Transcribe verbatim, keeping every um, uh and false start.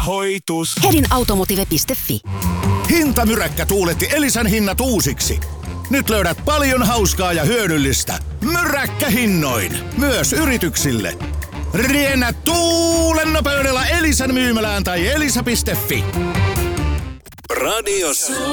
hoitus. Hedin automotive piste fi. Hintamyräkkä tuuletti Elisan hinnat uusiksi. Nyt löydät paljon hauskaa ja hyödyllistä. Myräkkähinnoin. Myös yrityksille. Riennä tuulen nopeudella Elisan myymälään tai elisa piste fi. Radios.